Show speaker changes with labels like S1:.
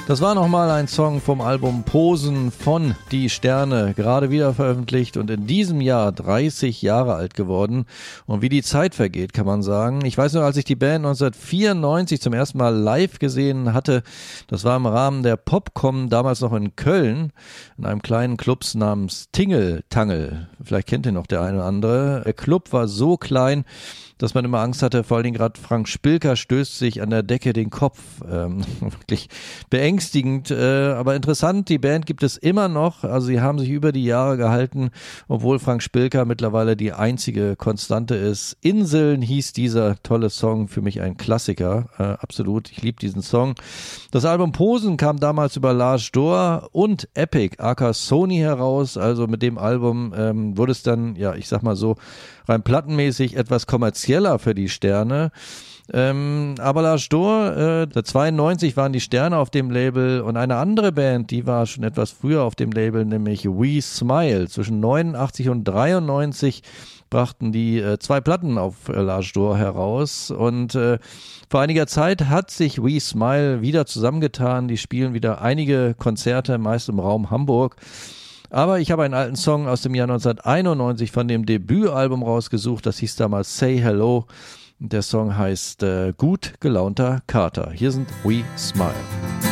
S1: Das war nochmal ein Song vom Album Posen von Die Sterne, gerade wieder veröffentlicht und in diesem Jahr 30 Jahre alt geworden. Und wie die Zeit vergeht, kann man sagen. Ich weiß nur, als ich die Band 1994 zum ersten Mal live gesehen hatte, das war im Rahmen der Popcom, damals noch in Köln, in einem kleinen Club namens Tingeltangel. Vielleicht kennt ihr noch der eine oder andere. Der Club war so klein, dass man immer Angst hatte, vor allen Dingen gerade Frank Spilker stößt sich an der Decke den Kopf. Wirklich beängstigend, aber interessant, die Band gibt es immer noch, also sie haben sich über die Jahre gehalten, obwohl Frank Spilker mittlerweile die einzige Konstante ist. Inseln hieß dieser tolle Song, für mich ein Klassiker, absolut, ich liebe diesen Song. Das Album Posen kam damals über Lars Dohr und Epic, aka Sony heraus, also mit dem Album wurde es dann, ja, ich sag mal so, rein plattenmäßig etwas kommerzieller für die Sterne. Aber Lars Dohr, 92 waren die Sterne auf dem Label und eine andere Band, die war schon etwas früher auf dem Label, nämlich We Smile. Zwischen 89 und 93 brachten die 2 Platten auf Lars Dohr heraus und vor einiger Zeit hat sich We Smile wieder zusammengetan. Die spielen wieder einige Konzerte, meist im Raum Hamburg. Aber ich habe einen alten Song aus dem Jahr 1991 von dem Debütalbum rausgesucht. Das hieß damals Say Hello. Der Song heißt Gut gelaunter Kater. Hier sind We Smile.